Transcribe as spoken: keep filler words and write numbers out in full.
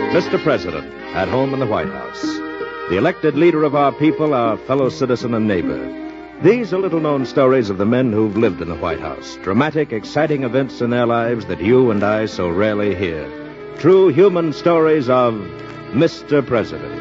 Mister President, at home in the White House. The elected leader of our people, our fellow citizen and neighbor. These are little-known stories of the men who've lived in the White House. Dramatic, exciting events in their lives that you and I so rarely hear. True human stories of Mister President.